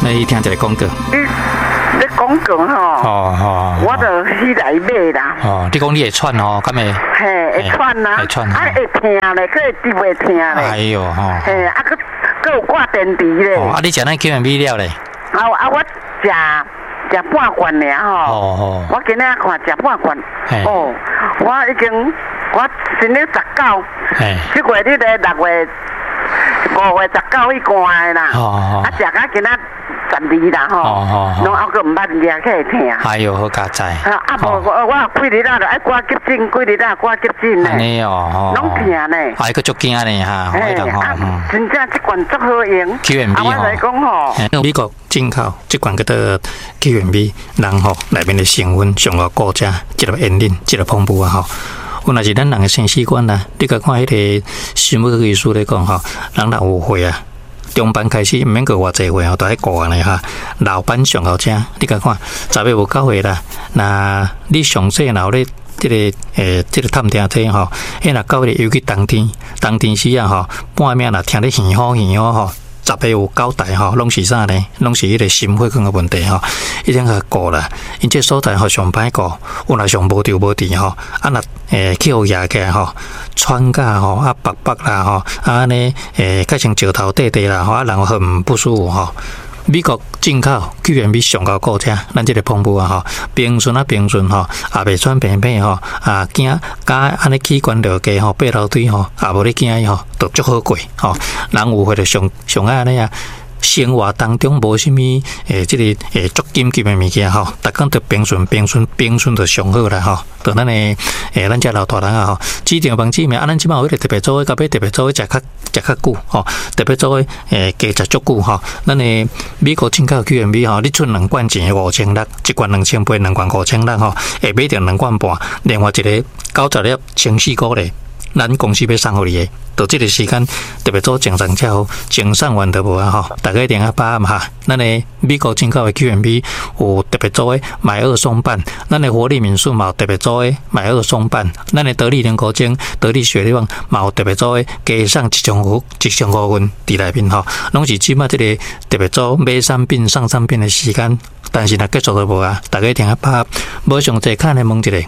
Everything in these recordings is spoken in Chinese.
你听一个广告。 你广告吼，我就去来买啦。 哦，你讲你会喘哦，敢会？ 嘿，会喘啦， 会喘， 会疼咧，佫会直会疼咧。 哎呦吼， 嘿，佫有挂电池咧。 哦，你食那 QMB 了咧？ 我食半罐尔吼。 哦。 我今仔看食半罐。哦，我今年19。这月你咧6月、5月19去关的啦。食到今仔12啦吼。拢还佫毋捌抓起来疼。 哎呦，好佳哉。 无我几日仔就爱挂急诊，几日仔挂急诊咧。 安尼哦。 拢疼咧。 还佫足惊咧哈。 真正这罐足好用。 QMB 我来讲吼。 美国进口这罐叫做 QMB， 人吼内面的成分上个高价，即个烟瘾，即个碰布啊吼。有若是咱人的生习惯啦，你甲看迄个生物科医师来讲吼，人若有岁啊，中班开始毋免过偌济岁吼，都爱顾安尼哈。老班上好正，你甲看十月无9岁啦，那你上细若咧这个探听体吼，迄若到咧尤其冬天时啊吼，半暝若听咧耳吼吼。10岁有9代吼，拢是啥呢？拢是迄个心血管的问题吼，一定要顾啦。因这所在吼上歹顾，有若上无调无治吼，啊若气候热起来吼，喘甲吼啊白啦吼，安尼改成石头地啦吼，啊人很不舒服吼。美国进口居然比上高高价，咱这个碰布啊吼，平顺吼，也袂喘平平吼，惊甲安尼器官了解吼，爬楼梯吼，也无咧惊伊吼，都足好过吼。人有会着上安尼啊。生活当中无啥物即个足紧急的物件吼，逐工着平顺着上好啦吼。着咱咱遮老大人啊吼，指定帮指名咱即摆有迄个特别做的，到尾特别做的食较久吼，特别做的加食足久吼。咱的美国进口 QMB 吼，你出2罐钱5600，一罐2800，两罐5600吼，会买着2罐半，另外一个90粒14个咧。咱公司要送互你的，到这个时间特别做精神车，精神完都无啊吼！大家一定要把握哈。咱的美国进口的 QMB 有特别做的买2送半，咱的活力敏素嘛有特别做的买2送半，咱的得力人工精、得力雪力旺嘛有特别做的加上1.5份伫内面吼，拢是即马这个特别做买3品上3品的时间。但是若结束都无啊，大家一定要把握。无上济看来问一个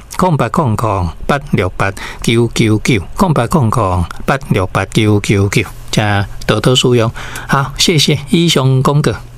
，0800868999，0800868999，加多多使用。好，谢谢以上广告。